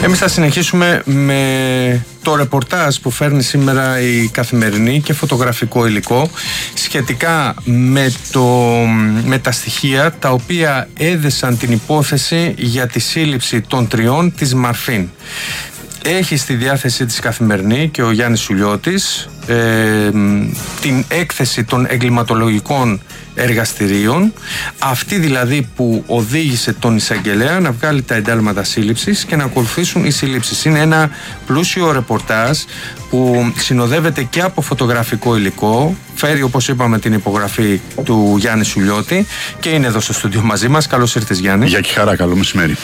Εμείς θα συνεχίσουμε με το ρεπορτάζ που φέρνει σήμερα η Καθημερινή και φωτογραφικό υλικό σχετικά με τα στοιχεία τα οποία έδεσαν την υπόθεση για τη σύλληψη των τριών της Μαρφίν. Έχει στη διάθεση της Καθημερινή και ο Γιάννης Σουλιώτης την έκθεση των εγκληματολογικών εργαστηρίων, αυτή δηλαδή που οδήγησε τον εισαγγελέα να βγάλει τα εντάλματα σύλληψης και να ακολουθήσουν οι συλλήψεις. Είναι ένα πλούσιο ρεπορτάζ που συνοδεύεται και από φωτογραφικό υλικό, φέρει όπως είπαμε την υπογραφή του Γιάννη Σουλιώτη και είναι εδώ στο στούντιο μαζί μας. Καλώς ήρθες, Γιάννη. Γεια και χαρά, καλό μεσημέρι.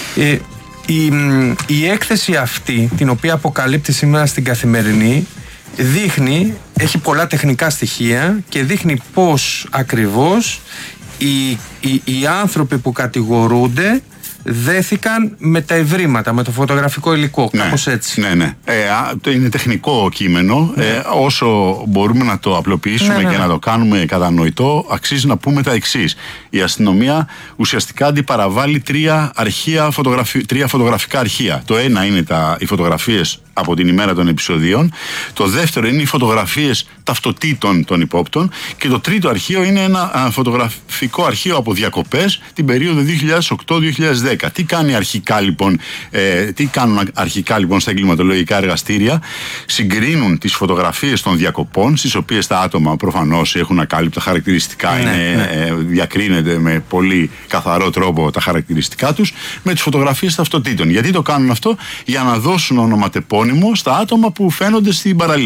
Η έκθεση αυτή, την οποία αποκαλύπτει σήμερα στην Καθημερινή, έχει πολλά τεχνικά στοιχεία και δείχνει πώς ακριβώς οι άνθρωποι που κατηγορούνται δέθηκαν με τα ευρήματα, με το φωτογραφικό υλικό, κάπως έτσι. Ναι. Είναι τεχνικό κείμενο. Όσο μπορούμε να το απλοποιήσουμε και να το κάνουμε κατανοητό, αξίζει να πούμε τα εξής. Η αστυνομία ουσιαστικά αντιπαραβάλλει τρία φωτογραφικά αρχεία. Το ένα είναι οι φωτογραφίες από την ημέρα των επεισοδίων. Το δεύτερο είναι οι φωτογραφίες ταυτοτήτων των υπόπτων. Και το τρίτο αρχείο είναι ένα φωτογραφικό αρχείο από διακοπές την περίοδο 2008-2010. Τι κάνουν αρχικά λοιπόν στα εγκληματολογικά εργαστήρια? Συγκρίνουν τις φωτογραφίες των διακοπών, στις οποίες τα άτομα προφανώς έχουν ακάλυπτα χαρακτηριστικά, διακρίνεται με πολύ καθαρό τρόπο τα χαρακτηριστικά τους, με τις φωτογραφίες ταυτοτήτων. Γιατί το κάνουν αυτό? Για να δώσουν ονοματεπώνυμο στα άτομα που φαίνονται στην παραλία.